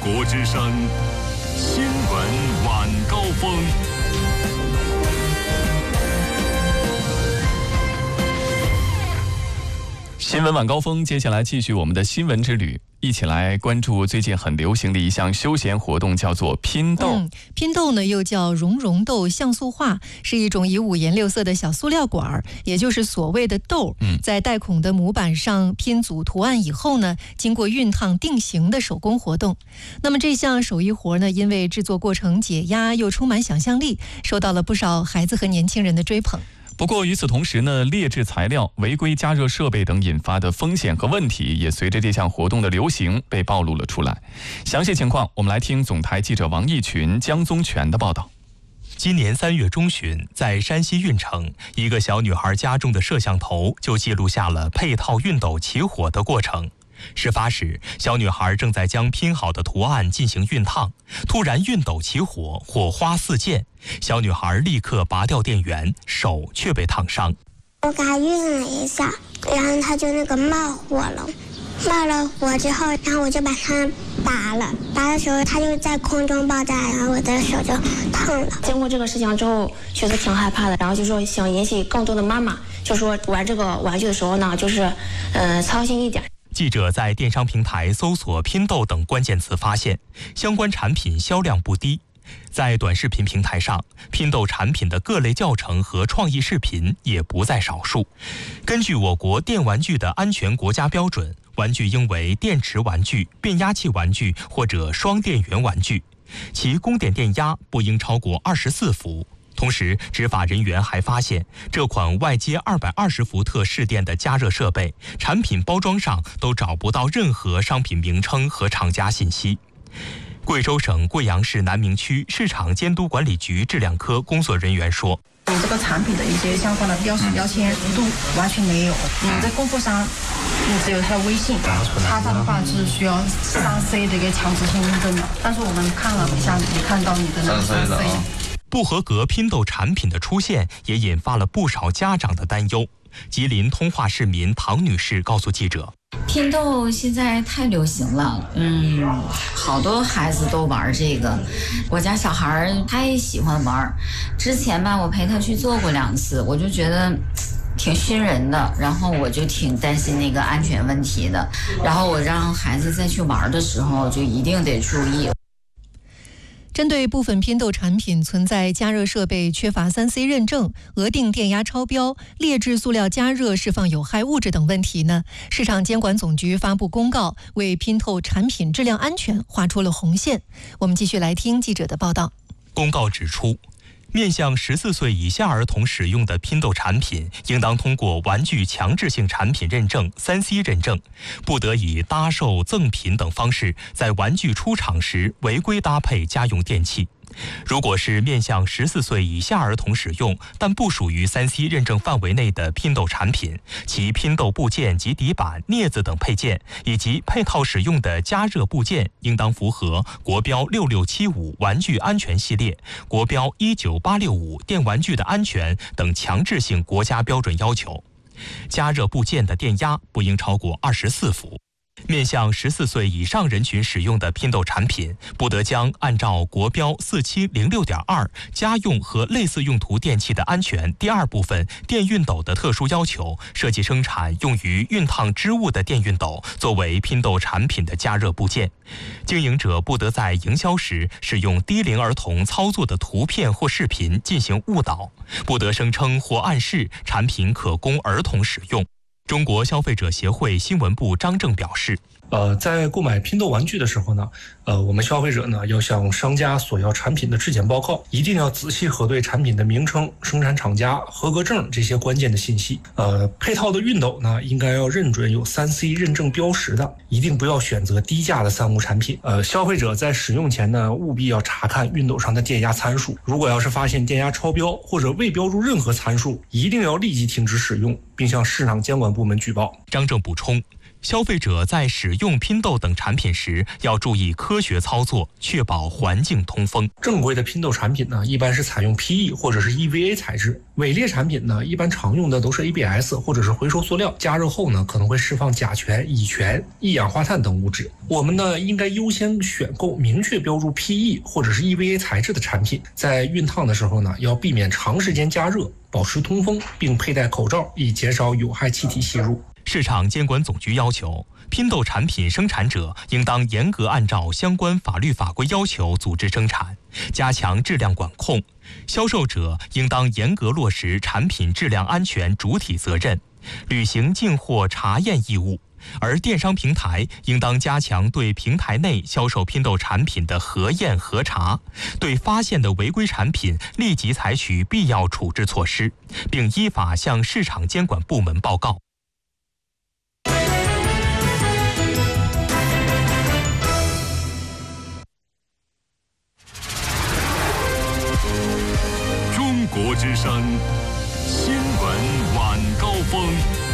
国之声新闻晚高峰。新闻晚高峰，接下来继续我们的新闻之旅，一起来关注最近很流行的一项休闲活动，叫做拼豆。 拼豆呢又叫熔融豆、像素画，是一种以5颜6色的小塑料管，也就是所谓的豆，在带孔的模板上拼组图案以后呢，经过熨烫定型的手工活动。那么这项手艺活呢，因为制作过程解压又充满想象力，受到了不少孩子和年轻人的追捧。 不过与此同时呢，劣质材料、违规加热设备等引发的风险和问题，也随着这项活动的流行被暴露了出来。详细情况，我们来听总台记者王义群、江宗全的报道。 今年3月中旬，在山西运城，一个小女孩家中的摄像头就记录下了配套熨斗起火的过程。事发时，小女孩正在将拼好的图案进行熨烫，突然熨斗起火，火花四溅，小女孩立刻拔掉电源，手却被烫伤。 我给她熨了一下，然后她就冒火了，冒了火之后，然后我就把它拔了，拔的时候它就在空中爆炸，然后我的手就烫了。 经过这个事情之后，确实挺害怕的，然后就说想引起更多的妈妈，就说玩这个玩具的时候呢，就是操心一点。 记者在电商平台搜索拼豆等关键词，发现相关产品销量不低。在短视频平台上，拼豆产品的各类教程和创意视频也不在少数。根据我国电玩具的安全国家标准，玩具应为电池玩具、变压器玩具或者双电源玩具，其供电电压不应超过24伏。同时，执法人员还发现，这款外接220伏特市电的加热设备，产品包装上都找不到任何商品名称和厂家信息。贵州省贵阳市南明区市场监督管理局质量科工作人员说， 你这个产品的一些相关的标识标签都完全没有，在供货商只有他的微信，他的话是需要3C 的一个强制性认证的，但是我们看了一下，没看到你的那个3C。 不合格拼豆产品的出现，也引发了不少家长的担忧。吉林通化市民唐女士告诉记者， 拼豆现在太流行了，好多孩子都玩这个，我家小孩他也喜欢玩。之前吧，我陪他去做过2次，我就觉得挺熏人的，然后我就挺担心那个安全问题的，然后我让孩子再去玩的时候就一定得注意。 针对部分拼豆产品存在加热设备缺乏3C 认证、额定电压超标、劣质塑料加热释放有害物质等问题呢，市场监管总局发布公告，为拼豆产品质量安全画出了红线。我们继续来听记者的报道。 公告指出，面向14岁以下儿童使用的拼豆产品，应当通过玩具强制性产品认证 3C 认证，不得以搭售、赠品等方式在玩具出厂时违规搭配家用电器。如果是面向14岁以下儿童使用，但不属于3C 认证范围内的拼豆产品，其拼豆部件及底板、镊子等配件，以及配套使用的加热部件，应当符合国标6675玩具安全系列、国标19865电玩具的安全等强制性国家标准要求。加热部件的电压不应超过24伏。面向14岁以上人群使用的拼豆产品，不得将按照国标4706.2家用和类似用途电器的安全第2部分电熨斗的特殊要求，设计生产用于熨烫织物的电熨斗作为拼豆产品的加热部件。经营者不得在营销时使用低龄儿童操作的图片或视频进行误导，不得声称或暗示产品可供儿童使用。中国消费者协会新闻部张正表示， 在购买拼豆玩具的时候呢，我们消费者呢要向商家索要产品的质检报告，一定要仔细核对产品的名称、生产厂家、合格证这些关键的信息。配套的熨斗呢，应该要认准有3C 认证标识的，一定不要选择低价的3无产品。消费者在使用前呢，务必要查看熨斗上的电压参数，如果要是发现电压超标或者未标注任何参数，一定要立即停止使用，并向市场监管部门举报。 张正补充， 消费者在使用拼豆等产品时，要注意科学操作，确保环境通风。 正规的拼豆产品呢，一般是采用 PE 或者是 EVA 材质；伪劣产品呢，一般常用的都是 ABS 或者是回收塑料，加热后呢，可能会释放甲醛、乙醛、一氧化碳等物质。我们呢，应该优先选购明确标注 PE 或者是 EVA 材质的产品。在熨烫的时候呢，要避免长时间加热，保持通风，并佩戴口罩，以减少有害气体吸入。 市场监管总局要求，拼豆产品生产者应当严格按照相关法律法规要求组织生产，加强质量管控；销售者应当严格落实产品质量安全主体责任，履行进货查验义务。而电商平台应当加强对平台内销售拼豆产品的核验核查，对发现的违规产品立即采取必要处置措施，并依法向市场监管部门报告。 中国之声新闻晚高峰。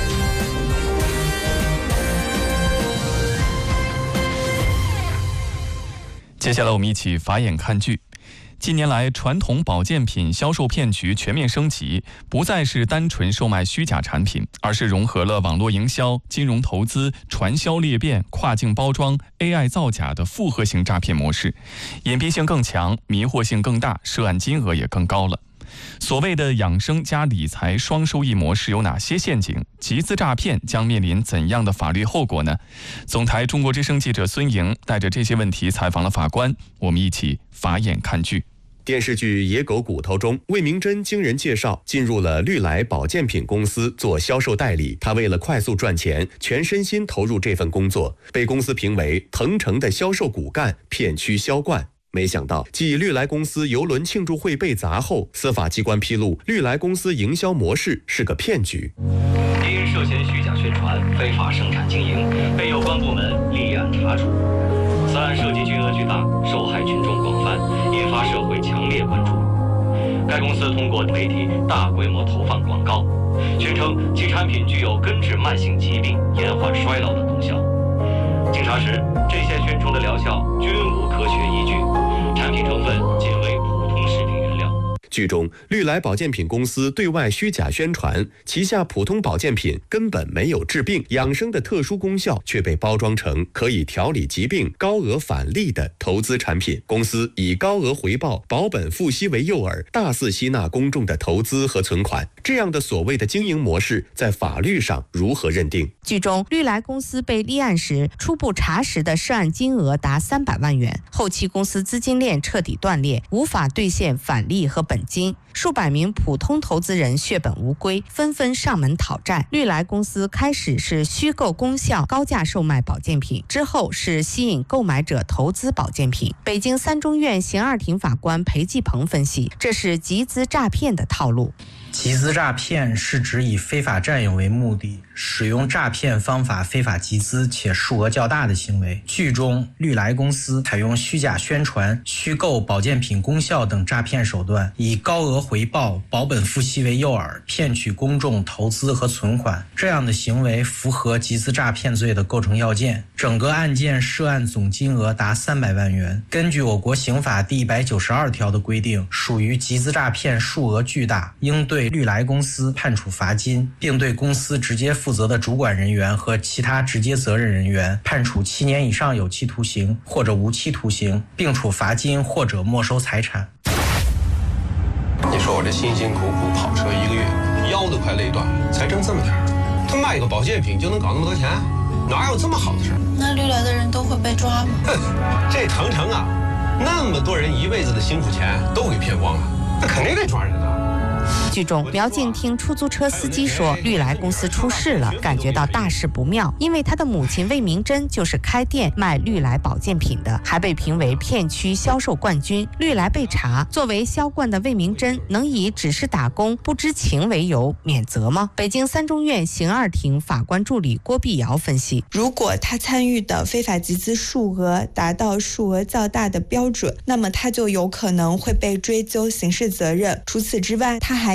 接下来我们一起法眼看剧。近年来，传统保健品销售骗局全面升级，不再是单纯售卖虚假产品，而是融合了网络营销、金融投资、传销裂变、跨境包装、AI 造假的复合型诈骗模式，隐蔽性更强，迷惑性更大，涉案金额也更高了。所谓的养生加理财双收益模式有哪些陷阱？集资诈骗将面临怎样的法律后果呢？总台中国之声记者孙莹带着这些问题采访了法官，我们一起法眼看剧。 电视剧《野狗骨头》中，魏明珍经人介绍进入了绿来保健品公司做销售代理。他为了快速赚钱，全身心投入这份工作，被公司评为腾城的销售骨干，片区销冠。没想到，继绿来公司邮轮庆祝会被砸后，司法机关披露，绿来公司营销模式是个骗局。 因涉嫌虚假宣传、非法生产经营，被有关部门立案查处。此案涉及金额巨大，受害群众广泛，引发社会强烈关注。该公司通过媒体大规模投放广告，宣称其产品具有根治慢性疾病、延缓衰老的功效。经查实，这些宣称的疗效均无科学依据，产品成分仅为普通食品原料。 剧中，绿来保健品公司对外虚假宣传，旗下普通保健品根本没有治病、养生的特殊功效，却被包装成可以调理疾病、高额返利的投资产品。公司以高额回报、保本付息为诱饵，大肆吸纳公众的投资和存款。这样的所谓的经营模式，在法律上如何认定？ 剧中，绿来公司被立案时，初步查实的涉案金额达300万元，后期公司资金链彻底断裂，无法兑现返利和本金，数百名普通投资人血本无归，纷纷上门讨债。绿来公司开始是虚构功效，高价售卖保健品，之后是吸引购买者投资保健品。北京三中院刑二庭法官裴继鹏分析，这是集资诈骗的套路。 集资诈骗是指以非法占有为目的，使用诈骗方法非法集资且数额较大的行为。剧中，绿来公司采用虚假宣传、虚构保健品功效等诈骗手段，以高额回报、保本付息为诱饵，骗取公众投资和存款。这样的行为符合集资诈骗罪的构成要件。整个案件涉案总金额达300万元。根据我国刑法第192条的规定，属于集资诈骗数额巨大，应对绿来公司判处罚金，并对公司直接负责的主管人员和其他直接责任人员判处7年以上有期徒刑或者无期徒刑，并处罚金或者没收财产。 你说我这辛辛苦苦跑车1个月，腰都快累断了，才挣这么点儿，他卖个保健品就能搞那么多钱，哪有这么好的事？ 那绿来的人都会被抓吗？ 哼，这腾城啊，那么多人一辈子的辛苦钱都给骗光了，那肯定得抓人的。 剧中，苗静听出租车司机说绿来公司出事了，感觉到大事不妙，因为他的母亲魏明珍就是开店卖绿来保健品的，还被评为片区销售冠军。绿来被查，作为销冠的魏明珍能以只是打工不知情为由免责吗？北京三中院刑二庭法官助理郭碧瑶分析， 如果他参与的非法集资数额达到数额较大的标准，那么他就有可能会被追究刑事责任。除此之外，他还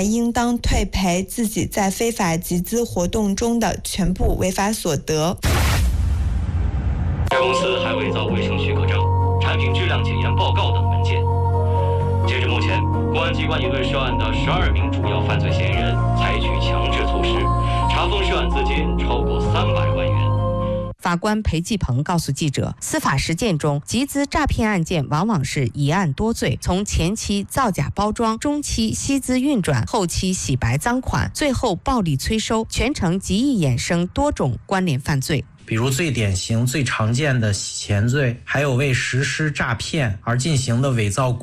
应当退赔自己在非法集资活动中的全部违法所得。 该公司还伪造卫生许可证、产品质量检验报告等文件。截至目前，公安机关已对涉案的12名主要犯罪嫌疑人采取强制措施，查封涉案资金超过300万元。 法官裴继鹏告诉记者，司法实践中，集资诈骗案件往往是一案多罪，从前期造假包装，中期吸资运转，后期洗白赃款，最后暴力催收，全程极易衍生多种关联犯罪。 比如最典型、最常见的洗钱罪，还有为实施诈骗而进行的伪造